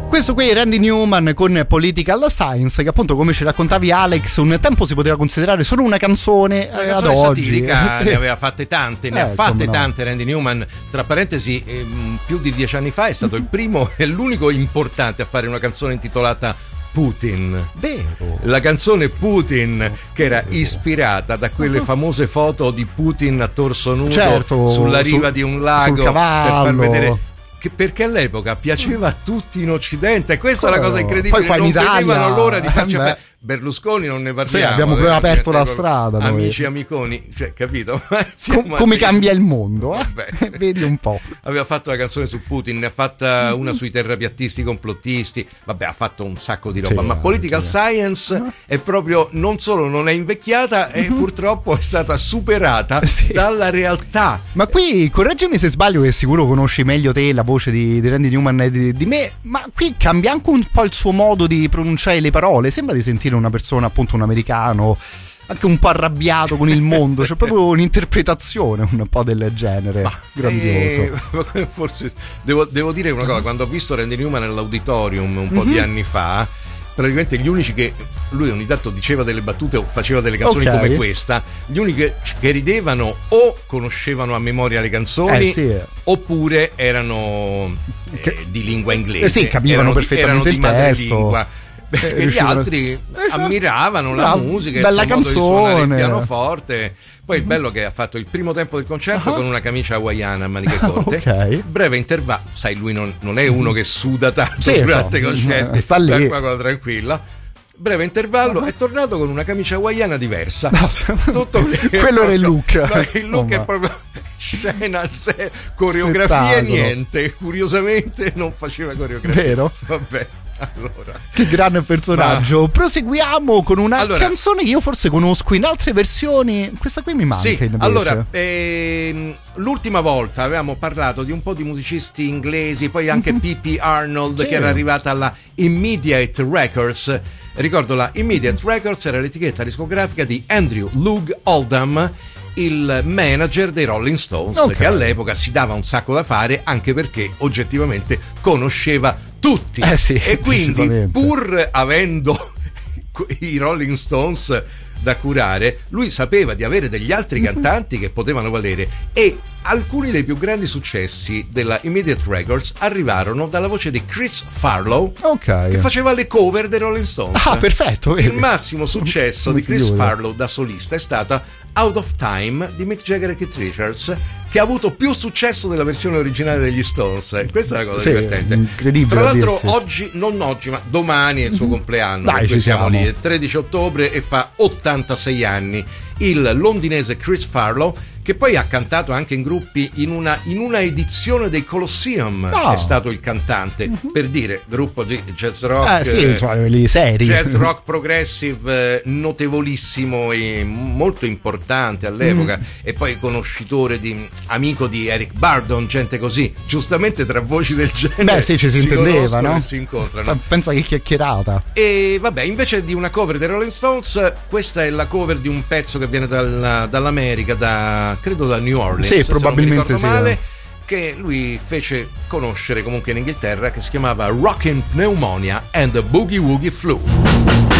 Questo qui è Randy Newman con Political Science, che appunto, come ci raccontavi Alex, un tempo si poteva considerare solo una canzone, ad oggi satirica. Ne aveva fatte tante, ne ha fatte no. tante Randy Newman. Tra parentesi, più di 10 anni fa è stato il primo e l'unico importante a fare una canzone intitolata Putin. Vero. La canzone Putin, che era ispirata da quelle famose foto di Putin a torso nudo, certo, sulla riva di un lago, sul cavallo, per far vedere perché all'epoca piaceva a tutti in Occidente, e questa è la cosa incredibile. Poi non in Italia, vedevano l'ora di farci Berlusconi non ne parliamo. Sì, abbiamo proprio aperto la strada. Amici, amiconi, cioè, capito? Come cambia il mondo, vedi un po'. Aveva fatto la canzone su Putin, ne ha fatta una sui terrapiattisti complottisti, vabbè, ha fatto un sacco di roba, ma Political Science è proprio, non solo non è invecchiata, e purtroppo è stata superata dalla realtà. Ma qui, correggimi se sbaglio, che sicuro conosci meglio te la voce di Randy Newman e di me, ma qui cambia anche un po' il suo modo di pronunciare le parole. Sembra di sentire una persona, appunto un americano, anche un po' arrabbiato con il mondo. C'è proprio un'interpretazione un po' del genere. Grandioso. Forse devo dire una cosa: quando ho visto Randy Newman nell'auditorium un po' di anni fa, praticamente gli unici che lui ogni tanto diceva delle battute o faceva delle canzoni come questa, gli unici che ridevano o conoscevano a memoria le canzoni, oppure erano di lingua inglese, capivano perfettamente il testo, perché gli altri ammiravano la musica, bella il suo modo di suonare il canzone, pianoforte. Poi il bello che ha fatto il primo tempo del concerto con una camicia hawaiana a maniche corte, breve intervallo, sai, lui non è uno che suda tanto durante i concerti, sta lì, una cosa tranquilla. Breve intervallo, è tornato con una camicia hawaiana diversa. Tutto quello era il look. Il look è proprio scena, coreografia niente. Curiosamente non faceva coreografia. Vero? Vabbè. Allora, che grande personaggio. Proseguiamo con una canzone che io forse conosco in altre versioni. Questa qui mi manca. Allora, l'ultima volta avevamo parlato di un po' di musicisti inglesi, poi anche P.P. Arnold, che era arrivata alla Immediate Records. Ricordo, la Immediate Records era l'etichetta discografica di Andrew Loog Oldham, il manager dei Rolling Stones, che all'epoca si dava un sacco da fare, anche perché oggettivamente conosceva tutti, e quindi pur avendo i Rolling Stones da curare, lui sapeva di avere degli altri cantanti che potevano valere, e alcuni dei più grandi successi della Immediate Records arrivarono dalla voce di Chris Farlow, che faceva le cover dei Rolling Stones. Perfetto. Il massimo successo di Chris Farlow da solista è stata Out of Time di Mick Jagger e Keith Richards, che ha avuto più successo della versione originale degli Stones. Questa è una cosa divertente, incredibile. Tra l'altro non oggi, ma domani è il suo compleanno. Ci siamo lì, il 13 ottobre, e fa 86 anni il londinese Chris Farlow, che poi ha cantato anche in gruppi, in una edizione dei Colosseum è stato il cantante, per dire, gruppo di jazz rock, seri, jazz rock progressive notevolissimo e molto importante all'epoca, e poi conoscitore amico di Eric Burdon, gente così, giustamente tra voci del genere ci si intendeva, no? Si incontrano. Pensa che chiacchierata. E vabbè, invece di una cover dei Rolling Stones, questa è la cover di un pezzo che viene dall'America, credo da New Orleans, probabilmente se non mi ricordo male, che lui fece conoscere comunque in Inghilterra, che si chiamava Rockin' Pneumonia and the Boogie Woogie Flu.